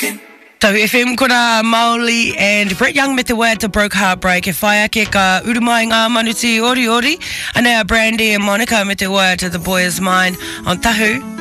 Tau FM kona Maoli and Brett Young me te wea to Broke Heartbreak e whai ake ka urumai ngā manuti ori ori. Anea Brandy and Monica me te wea to The Boy Is Mine on Tahu